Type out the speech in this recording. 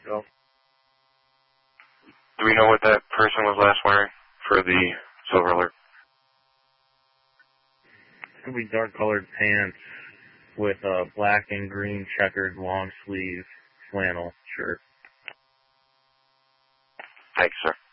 Go. Do we know what that person was last wearing for the Silver Alert? It's going to be dark-colored pants with a black and green checkered long-sleeve flannel shirt. Thanks, sir.